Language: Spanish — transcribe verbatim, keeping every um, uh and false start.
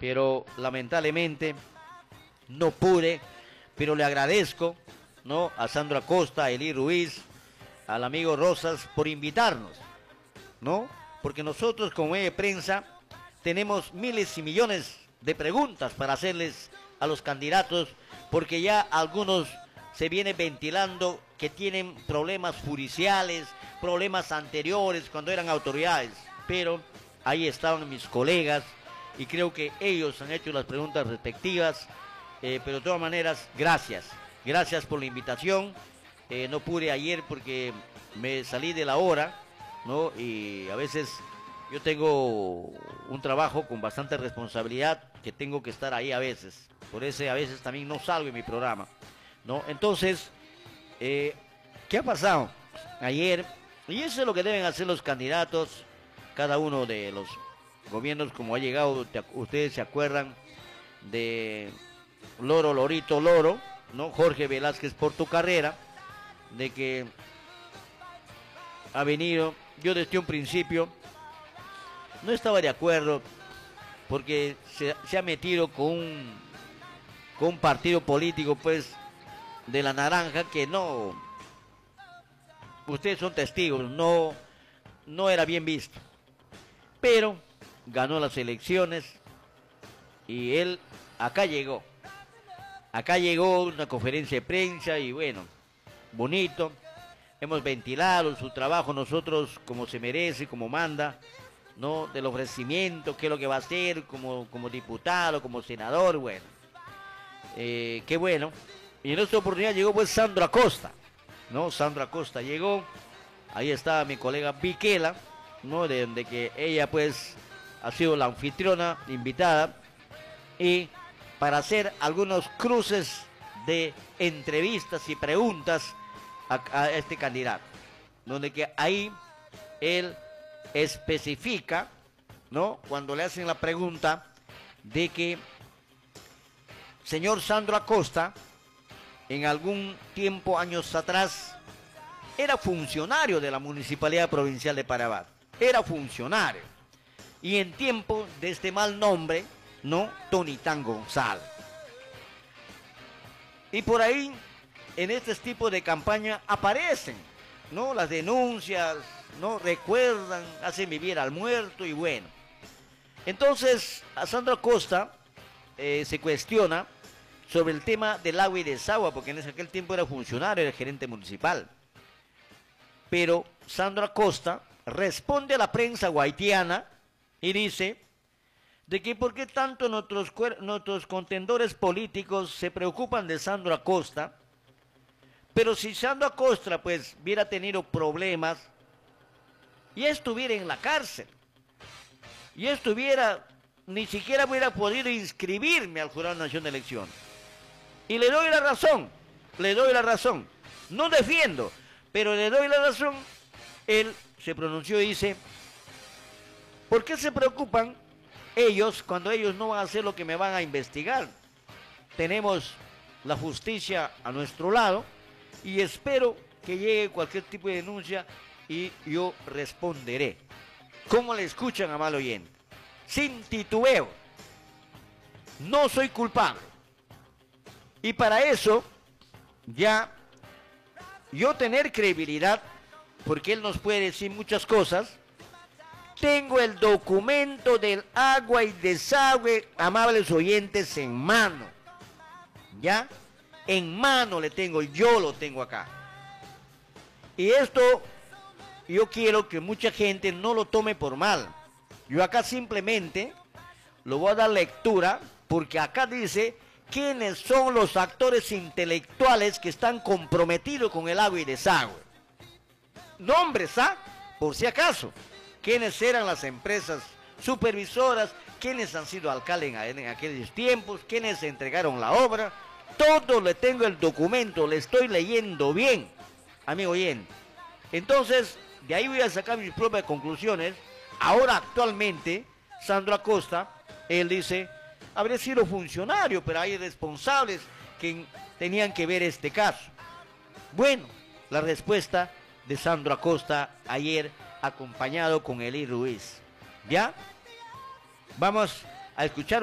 pero lamentablemente no pude, pero le agradezco, ¿no?, a Sandro Acosta, a Eli Ruiz, al amigo Rosas por invitarnos, ¿no? Porque nosotros como medio de prensa tenemos miles y millones de preguntas para hacerles a los candidatos, porque ya algunos se viene ventilando que tienen problemas judiciales, problemas anteriores cuando eran autoridades, pero ahí estaban mis colegas y creo que ellos han hecho las preguntas respectivas, eh, pero de todas maneras, gracias, gracias por la invitación. Eh, no pude ayer porque me salí de la hora, ¿no? Y a veces yo tengo un trabajo con bastante responsabilidad que tengo que estar ahí a veces, por eso a veces también no salgo en mi programa, ¿no? Entonces, eh, ¿qué ha pasado ayer? Y eso es lo que deben hacer los candidatos, cada uno de los gobiernos, como ha llegado, te, ustedes se acuerdan de Loro, Lorito, Loro, ¿no? Jorge Velázquez por tu carrera, de que ha venido, yo desde un principio no estaba de acuerdo, porque se, se ha metido con un, con un partido político, pues, de la naranja, que no, ustedes son testigos, no, no era bien visto, pero ganó las elecciones y él acá llegó, acá llegó una conferencia de prensa y bueno, bonito, hemos ventilado su trabajo nosotros como se merece, como manda, ¿no? Del ofrecimiento, qué es lo que va a hacer como, como diputado, como senador, bueno, eh, qué bueno. Y en esta oportunidad llegó pues Sandro Acosta, ¿no? Sandro Acosta llegó, ahí estaba mi colega Viquela, ¿no? De donde que ella pues ha sido la anfitriona invitada, y para hacer algunos cruces de entrevistas y preguntas a, a este candidato, donde que ahí él especifica, ¿no?, cuando le hacen la pregunta de que señor Sandro Acosta en algún tiempo, años atrás, era funcionario de la Municipalidad Provincial de Parabat, era funcionario, y en tiempo de este mal nombre, ¿no?, Tonitán González. Y por ahí, en este tipo de campaña aparecen, ¿no?, las denuncias, ¿no?, recuerdan, hacen vivir al muerto y bueno. Entonces, a Sandro Acosta eh, se cuestiona sobre el tema del agua y desagüe, porque en aquel tiempo era funcionario, era gerente municipal. Pero Sandro Acosta responde a la prensa haitiana y dice de que por qué tanto nuestros, nuestros contendores políticos se preocupan de Sandro Acosta, pero si Sandro Acosta pues hubiera tenido problemas y estuviera en la cárcel, y estuviera, ni siquiera hubiera podido inscribirme al Jurado Nacional de Elecciones. Y le doy la razón, le doy la razón. No defiendo, pero le doy la razón. Él se pronunció y dice, ¿por qué se preocupan ellos cuando ellos no van a hacer lo que me van a investigar? Tenemos la justicia a nuestro lado y espero que llegue cualquier tipo de denuncia y yo responderé. ¿Cómo le escuchan, amable oyente? Sin titubeo. No soy culpable. Y para eso, ya, yo tener credibilidad, porque él nos puede decir muchas cosas, tengo el documento del agua y desagüe, amables oyentes, en mano. ¿Ya? En mano le tengo, yo lo tengo acá. Y esto, yo quiero que mucha gente no lo tome por mal. Yo acá simplemente lo voy a dar lectura, porque acá dice quiénes son los actores intelectuales que están comprometidos con el agua y desagüe. Nombres, ¿ah? Por si acaso. Quiénes eran las empresas supervisoras, quiénes han sido alcaldes en, en aquellos tiempos, quiénes entregaron la obra. Todo le tengo el documento, le estoy leyendo bien, amigo oyente. Entonces, de ahí voy a sacar mis propias conclusiones. Ahora, actualmente, Sandro Acosta, él dice, habría sido funcionario, pero hay responsables que tenían que ver este caso. Bueno, la respuesta de Sandro Acosta ayer, acompañado con Eli Ruiz. ¿Ya? Vamos a escuchar